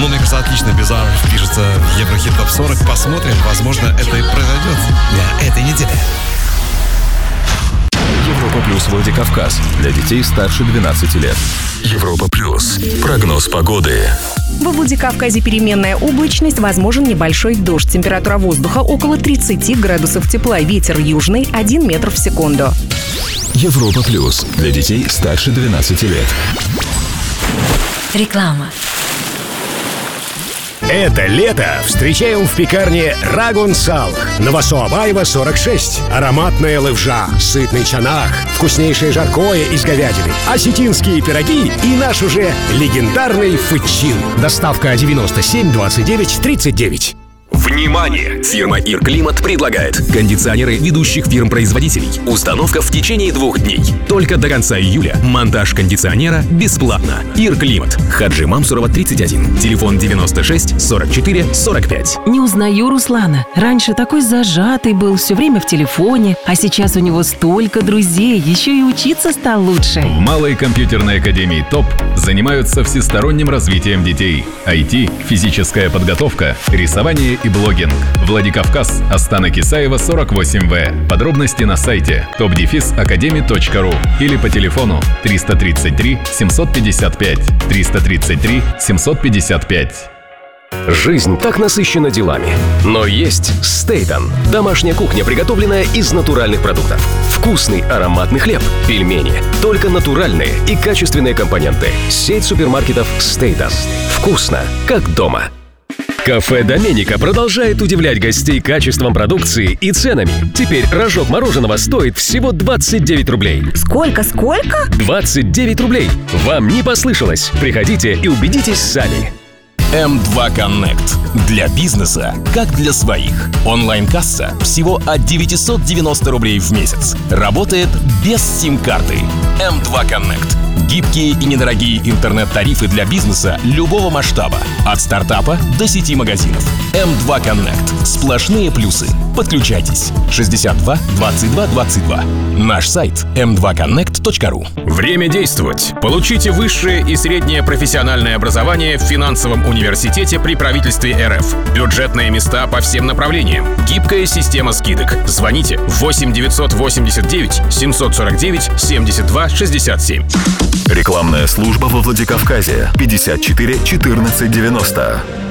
Ну, мне кажется, отлично. Бизар пишется в Еврохит Топ 40. Посмотрим, возможно, это и произойдет на этой неделе. Европа Плюс Владикавказ. Для детей старше 12 лет. Европа Плюс. Прогноз погоды. Во Владикавказе переменная облачность, возможен небольшой дождь. Температура воздуха около 30 градусов тепла. Ветер южный 1 метр в секунду. Европа Плюс. Для детей старше 12 лет. Реклама. Это лето встречаем в пекарне Рагун Салх. Новосоабаева, 46. Ароматная левжа, сытный чанах, вкуснейшее жаркое из говядины, осетинские пироги и наш уже легендарный фычин. Доставка 97 29 39. Внимание! Фирма «Ирклимат» предлагает кондиционеры ведущих фирм-производителей. Установка в течение 2 дней. Только до конца июля. Монтаж кондиционера бесплатно. «Ирклимат». Хаджи Мамсурова, 31. Телефон 96 44 45. Не узнаю Руслана. Раньше такой зажатый был, все время в телефоне, а сейчас у него столько друзей, еще и учиться стал лучше. В Малой компьютерной академии ТОП занимаются всесторонним развитием детей. IT, физическая подготовка, рисование и блогинг. Владикавказ, Астана Кисаева, 48В. Подробности на сайте top-academy.ru или по телефону 333 755 333 755. Жизнь так насыщена делами. Но есть Стейтон. Домашняя кухня, приготовленная из натуральных продуктов. Вкусный ароматный хлеб, пельмени. Только натуральные и качественные компоненты. Сеть супермаркетов Стейтон. Вкусно, как дома. Кафе Доменика продолжает удивлять гостей качеством продукции и ценами. Теперь рожок мороженого стоит всего 29 рублей. Сколько? 29 рублей. Вам не послышалось. Приходите и убедитесь сами. М2 Connect. Для бизнеса, как для своих. Онлайн-касса всего от 990 рублей в месяц. Работает без сим-карты. М2 Connect. Гибкие и недорогие интернет-тарифы для бизнеса любого масштаба. От стартапа до сети магазинов. М2 Connect. Сплошные плюсы. Подключайтесь. 62 22 22. Наш сайт m2connect.ru. Время действовать. Получите высшее и среднее профессиональное образование в финансовом университете при правительстве РФ. Бюджетные места по всем направлениям. Гибкая система скидок. Звоните 8 989 749 72 67. Рекламная служба во Владикавказе. 54 14 90.